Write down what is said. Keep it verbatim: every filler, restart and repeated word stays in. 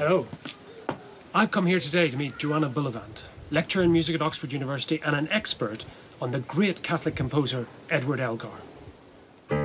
Hello. I've come here today to meet Joanna Bullivant, lecturer in music at Oxford University and an expert on the great Catholic composer Edward Elgar.